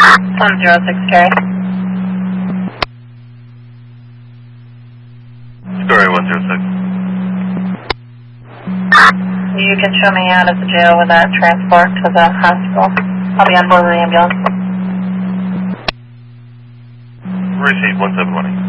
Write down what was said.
106K. Story 106. You can show me out of the jail with that transport to the hospital. I'll be on board with the ambulance. Receipt 1718.